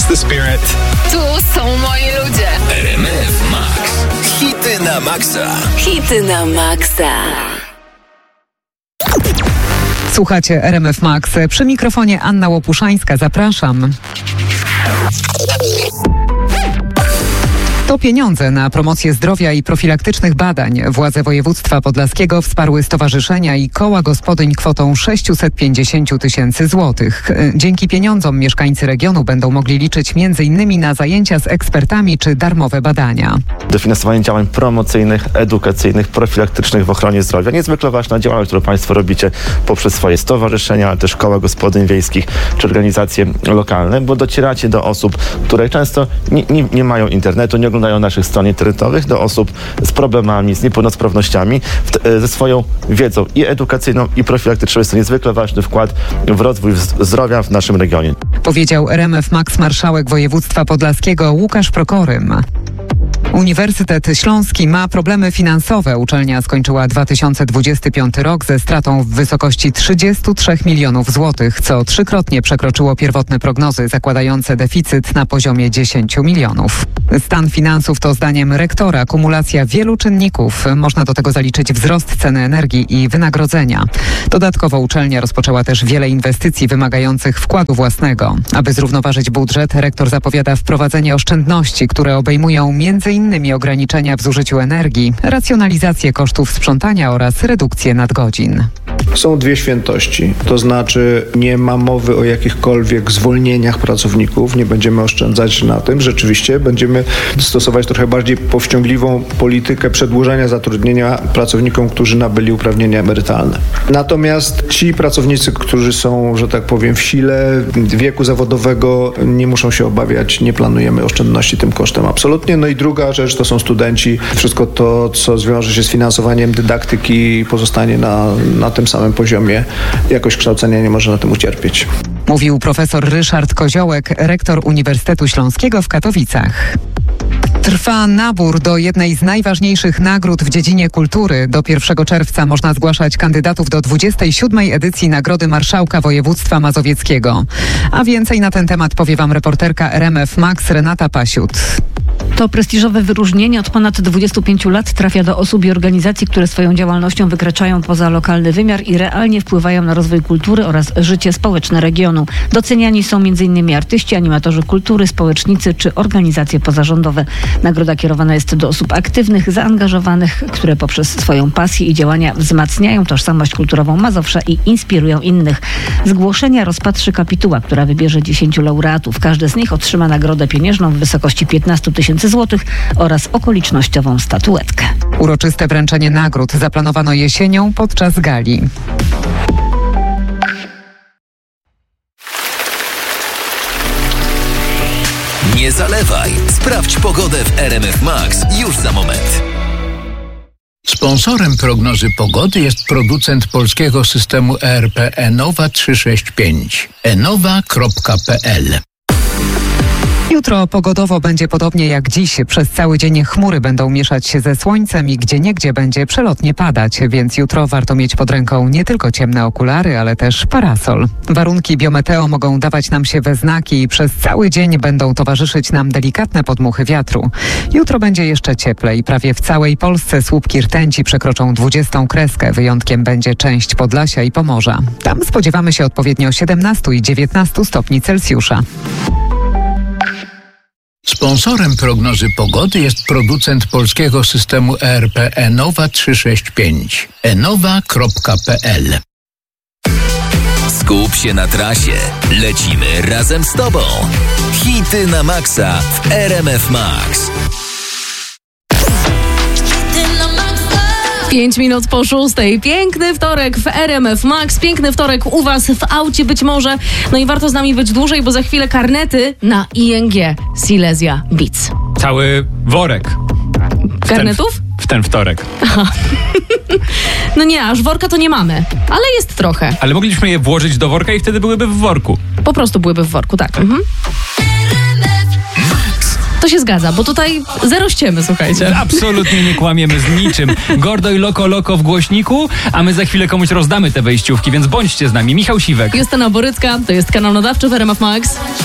That's the spirit. Tu są moi ludzie. RMF Max. Hity na maksa. Hity na maksa. Słuchacie RMF Max. Przy mikrofonie Anna Łopuszańska. Zapraszam. To pieniądze na promocję zdrowia i profilaktycznych badań. Władze województwa podlaskiego wsparły stowarzyszenia i koła gospodyń kwotą 650 tysięcy złotych. Dzięki pieniądzom mieszkańcy regionu będą mogli liczyć m.in. na zajęcia z ekspertami czy darmowe badania. Dofinansowanie działań promocyjnych, edukacyjnych, profilaktycznych w ochronie zdrowia. Niezwykle ważna działalność, którą Państwo robicie poprzez swoje stowarzyszenia, ale też koła gospodyń wiejskich czy organizacje lokalne, bo docieracie do osób, które często nie mają internetu, nie oglądają naszych stron internetowych, do osób z problemami, z niepełnosprawnościami, ze swoją wiedzą i edukacyjną, i profilaktyczną. Jest to niezwykle ważny wkład w rozwój zdrowia w naszym regionie. Powiedział RMF Max marszałek województwa podlaskiego Łukasz Prokorym. Uniwersytet Śląski ma problemy finansowe. Uczelnia skończyła 2025 rok ze stratą w wysokości 33 milionów złotych, co trzykrotnie przekroczyło pierwotne prognozy zakładające deficyt na poziomie 10 milionów. Stan finansów to zdaniem rektora kumulacja wielu czynników. Można do tego zaliczyć wzrost ceny energii i wynagrodzenia. Dodatkowo uczelnia rozpoczęła też wiele inwestycji wymagających wkładu własnego. Aby zrównoważyć budżet, rektor zapowiada wprowadzenie oszczędności, które obejmują m.in. ograniczenia w zużyciu energii, racjonalizację kosztów sprzątania oraz redukcję nadgodzin. Są dwie świętości, to znaczy nie ma mowy o jakichkolwiek zwolnieniach pracowników, nie będziemy oszczędzać na tym, rzeczywiście będziemy stosować trochę bardziej powściągliwą politykę przedłużania zatrudnienia pracownikom, którzy nabyli uprawnienia emerytalne. Natomiast ci pracownicy, którzy są, że tak powiem, w sile wieku zawodowego, nie muszą się obawiać, nie planujemy oszczędności tym kosztem absolutnie. No i druga rzecz to są studenci. Wszystko to, co zwiąże się z finansowaniem dydaktyki, pozostanie na tym samym poziomie. Jakość kształcenia nie może na tym ucierpieć. Mówił profesor Ryszard Koziołek, rektor Uniwersytetu Śląskiego w Katowicach. Trwa nabór do jednej z najważniejszych nagród w dziedzinie kultury. Do 1 czerwca można zgłaszać kandydatów do 27. edycji Nagrody Marszałka Województwa Mazowieckiego. A więcej na ten temat powie Wam reporterka RMF Max Renata Pasiut. To prestiżowe wyróżnienie od ponad 25 lat trafia do osób i organizacji, które swoją działalnością wykraczają poza lokalny wymiar i realnie wpływają na rozwój kultury oraz życie społeczne regionu. Doceniani są m.in. artyści, animatorzy kultury, społecznicy czy organizacje pozarządowe. Nagroda kierowana jest do osób aktywnych, zaangażowanych, które poprzez swoją pasję i działania wzmacniają tożsamość kulturową Mazowsza i inspirują innych. Zgłoszenia rozpatrzy kapituła, która wybierze 10 laureatów. Każdy z nich otrzyma nagrodę pieniężną w wysokości 15 tysięcy złotych oraz okolicznościową statuetkę. Uroczyste wręczenie nagród zaplanowano jesienią podczas gali. Nie zalewaj. Sprawdź pogodę w RMF Max już za moment. Sponsorem prognozy pogody jest producent polskiego systemu ERP Enowa 365. enowa.pl. Jutro pogodowo będzie podobnie jak dziś. Przez cały dzień chmury będą mieszać się ze słońcem i gdzieniegdzie będzie przelotnie padać, więc jutro warto mieć pod ręką nie tylko ciemne okulary, ale też parasol. Warunki biometeo mogą dawać nam się we znaki i przez cały dzień będą towarzyszyć nam delikatne podmuchy wiatru. Jutro będzie jeszcze cieplej. Prawie w całej Polsce słupki rtęci przekroczą 20 kreskę. Wyjątkiem będzie część Podlasia i Pomorza. Tam spodziewamy się odpowiednio 17 i 19 stopni Celsjusza. Sponsorem prognozy pogody jest producent polskiego systemu ERP Enowa 365. enowa.pl. Skup się na trasie. Lecimy razem z Tobą. Hity na maksa w RMF Max. 5 minut po 6. Piękny wtorek w RMF Max. Piękny wtorek u Was w aucie być może. No i warto z nami być dłużej, bo za chwilę karnety na ING Silesia Beats. Cały worek. Karnetów? W ten wtorek. Aha. No nie, aż worka to nie mamy, ale jest trochę. Ale mogliśmy je włożyć do worka i wtedy byłyby w worku. Po prostu byłyby w worku, tak. Mhm. To się zgadza, bo tutaj zero ściemy, słuchajcie. Absolutnie nie kłamiemy z niczym. Gordo i loko w głośniku, a my za chwilę komuś rozdamy te wejściówki, więc bądźcie z nami. Michał Siwek. Justyna Borycka, to jest kanał nadawczy w RMF Max.